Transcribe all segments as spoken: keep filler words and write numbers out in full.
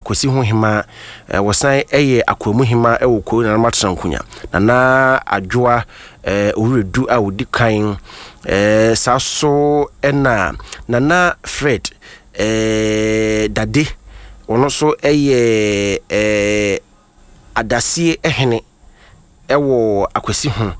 Kwesi ho hima wosan eye akwamu hima e wo ko na matrankunya Nana Adwoa eh owredu a wodi kan eh saso ena Nana Fred eh dade ono so eye eh adasie ehene ewo akwesi ho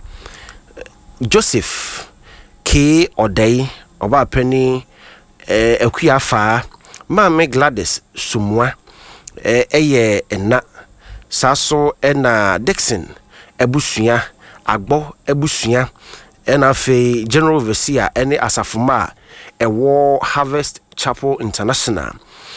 Joseph K Odai oba pani eh akuafa Mame Gladys Sumwa eh eye ena saso ena Dixon ebusua agbo ebusua ena fe General Overseer ene asafuma ewo Harvest Chapel International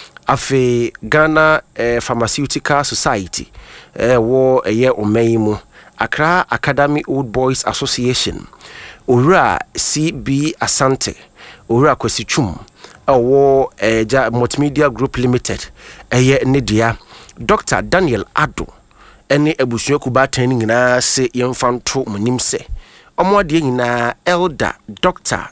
afe Ghana eh, Pharmaceutical Society ewo eye omeimu Accra Academy Old Boys Association Ora C B Asante Ora Kwesichum ewo eja Multimedia Group Limited eye nedia Doctor Daniel Ado ene ebusua kubatan nyina se yemfanto munimse omode nyina Elder Doctor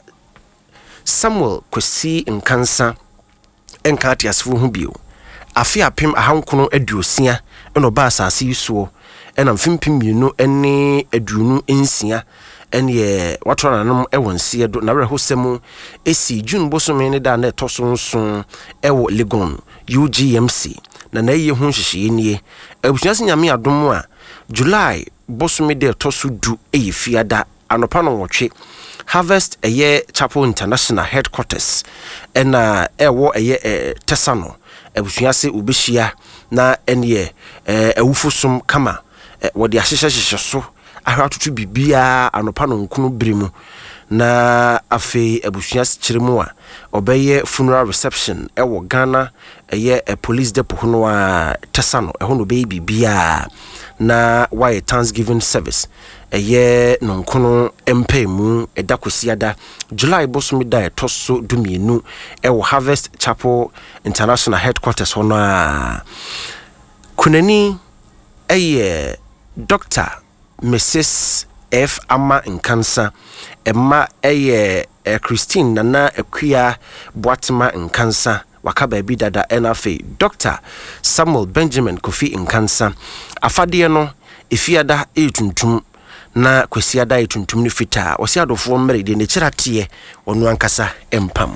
Samuel Kwesi Nkansa enkati asfo hu bio afi apem ahankono aduosia eno ba asase yisuo ena mfimpim mienu ene adunu ensia ene watona nam ewonse do na rehosem esi June bosome ne da na etoso nso ewo Legon U G M C na na ye hu hyehyeye nie abusuase nyame adom a July bosome de etoso du eyifiada anopa no wotwe Harvest eye Chapel International Headquarters ena ewo eye Tesano abusuase ubehia na ene eh awufosum kama wodi ahyehye so ahwatoto bibia anopa no nkunu bremu na afi abusuase kiremu a obeye funeral reception ewo Ghana eye a police depot no a Tesano eho no be bibia na why Thanksgiving service eye no nkunu empemu edakosiada July bosumi da etoso dumienu ewo Harvest Chapel International Headquarters hono a kunani eye Doctor Missus F Ama Nkansa Emma eye Christine Nana Akua Boatema Nkansa wakaba bi dada enafe Doctor Samuel Benjamin Kofi Nkansa afade no efiada etuntum na kwesiada etuntum ni fita osi adofo mmere de ne kirate onu ankasa empam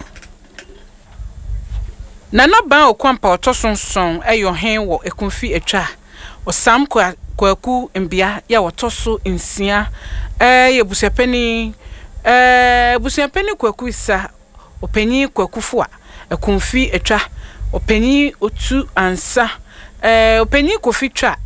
Nana ban okwampa otosonson eyo hen wo ekunfi etwa osam kwa kwaku mbia ya wotoso nsia eh yebusiapeni eh busiapeni kwaku isa opanyi kwakufo a ekunfi etwa opanyi otu ansa eh opanyi kofi twa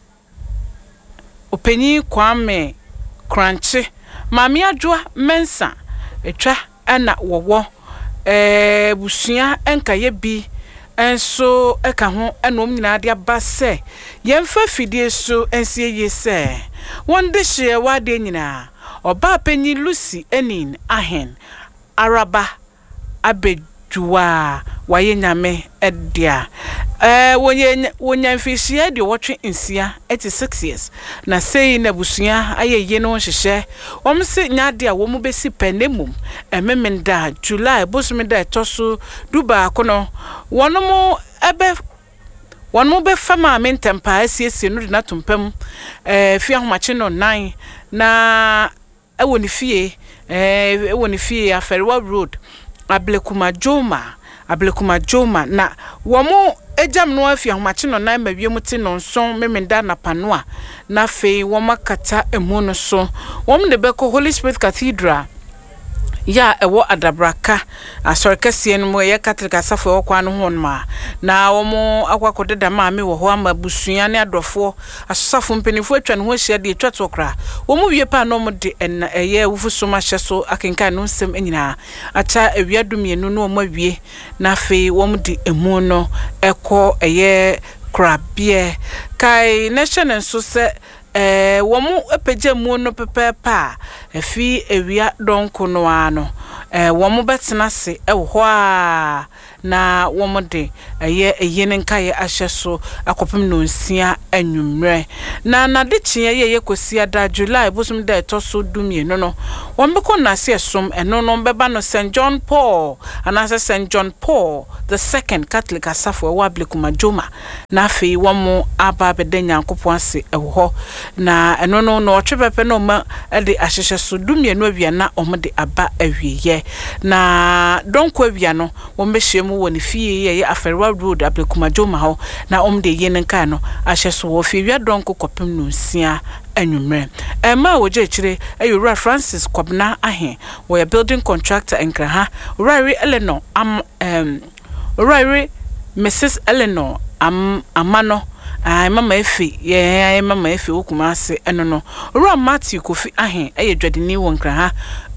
opanyi kwame Crunchy Mami Adwoa Mensa etwa ana wowo eh busua enkaye bi enso eka ho enom nyina de aba se yemfa fidie so ensie yese wonde hye wade nyina oba panyi Lucy enin ahen araba abedua waye nyame edia eh wonye wonya mfihye de wotwe nsia eighty-six years na sei na busua ayeye no hyehyɛ omse nyade a wo mu besi panemum ememenda July bosumida etoso duba kono wonomo ebe wonomo be fama mentempa asiesie no de na tompam eh fi ahomache no nine na ewo ni fie eh ewo ni fie Aferiwa Road Ablekuma Joma Ablekuma Joma na womo ejam no afia homache no na mawie muti no nson memenda na panoa na fe womakata emu no so wom de beko Holy Spirit Cathedral ya ewo Adabraka asorkese no mo ye Catholic asafo wo kwa no ho ma na womo akwakodeda ma me wo ho ama busua ne adofo asafo mpenifo atwa no ho hia de atwa tokra womo wie pa no mo de en eye wufuso ma hye so akenkan no nsem anyina acha awiadumienu no mo wie na fe womo de emu no eko eye krabie kai nation so se eh womu epeje mu no pepepa efi ewia donko no ano eh womu betena se e ho a na womode eye eyene nkaye ahye so akopem no nsia anwumre na na de chie ye ye kosia da July bosum da etoso dumie no no wombeko na se som eno no beba no Saint John Paul anasa Saint John Paul the second Catholic asafo wa Blekuma Joma na afei womo aba beda Nyankopon ase ewo na eno no no otwepepe no ma de ahyehye so dumie no awia na omde aba awieye na donko awia no wombehyiemu woni fie ye Aferwa Road Blekuma Joma ho na omde yene nka no ahye so wo fie wia donko kopem no nsia anwumre ema woje chire ayura Francis Kwabna ahe wo building contractor enkraha Rari Eleanor am um Rari Missus Eleanor am amano ai mama efi ye ai mama efi okumase eno no Ura Matthew Kofi ahe eye dwadeni wo nkraha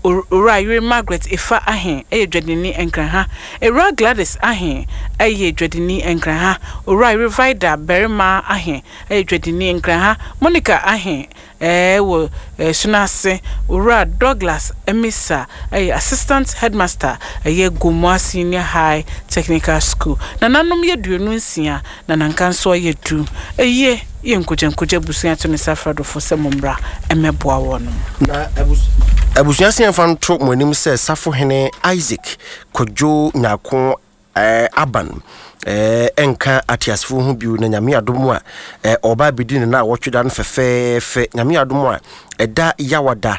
Ura Margaret Ifa ahe eye dwadeni enkraha Ura Gladys ahe eye dwadeni enkraha Ura Vida Berima ahe eye dwadeni enkraha Monica ahe eh wo sunase Ura Douglas Emisa eye assistant headmaster eye Gomwa Senior High Technical School na nanom ye duonu nsia na nankanso ye du eye ye nkoje nkoje busuya to ne safrado fo semombra emeboa wono na abusuya fan tro monim se safo hene Isaac Kojo Nyako eh aban eh enka atiasfo hu biu na nyame adomu a eh oba bidin na wotweda no fefefe nyame adomu a eda yawada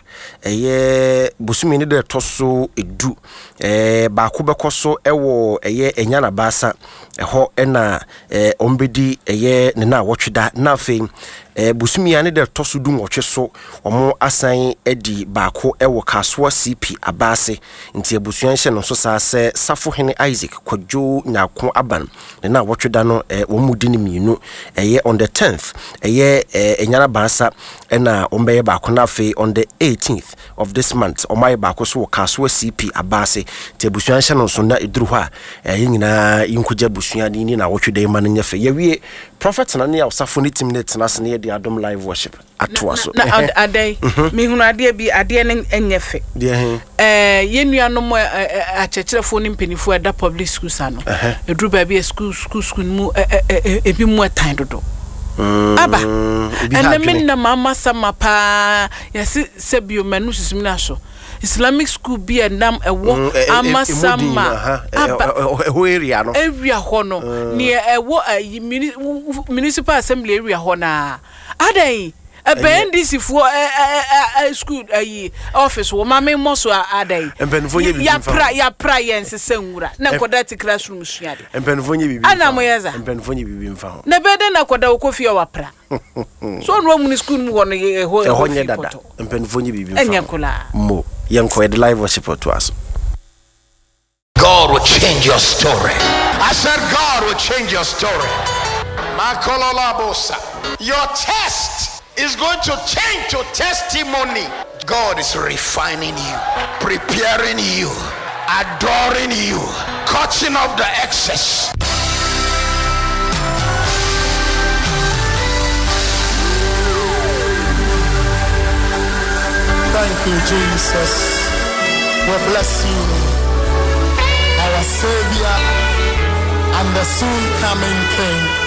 eye busumi ne de toso edu eh ba ko bekoso ewo eye enyana basa eho ena eh ombedi eye ne na wotweda na fe eh busumi ane de toso du nwotwe so omo asan edi ba ko ewo kasoa C P abase nti abusuan hye no so sa se safo hene Isaac Kojo Nyako aban ne na wotweda no eh omudi ne mienu eye on the tenth eye enyana basa ena ombeye ba ko na fe on the eighteenth of this month omai ba ko so kasoa C P abase nti abusuan hye no so na eduru ha eye nyina yinkuja busuan ni na wotweda ma no nyefe ye wie prophet na ne ya safo ne tim ne tena se ne the Adom live worship atwaso na adai mi hunu ade bi ade ne enyefe de eh yenuanom achechirefo ni mpenifu ada public schools ano edru ba bi school school school mu ebi mu atan dodo aba ene minna mama sama pa yesi sebio manu sisim na so Islamic school bi endam ewo amasama aba ho area no area ho no ne ewo municipal assembly area ho na adai ebe ndc fo school ayi office wo mama moso adai ya pra ya pra yense senwura na koda ti classroom suade empenfo nye bibi ana moyeza empenfo nye bibi mfa ho na bede na koda okofie wa pra so no mu school mu wono ye ho ho nye dada empenfo nye bibi mfa enyakola mo yanko the live worship to us. God will change your story. I said God will change your story. Your test is going to change to testimony. God is refining you, preparing you, adoring you, cutting off the excess. Thank you, Jesus. We bless you, our Savior and the soon coming King.